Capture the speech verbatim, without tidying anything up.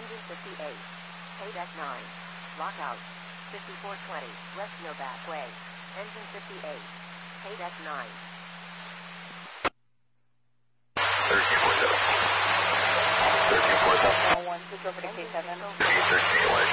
Engine fifty-eight. Paydeck nine. Lockout. fifty-four twenty. West Novak Way. Engine fifty-eight. Paydeck nine. thirteen four seven. thirteen four seven. one, switch over to K seven. thirteen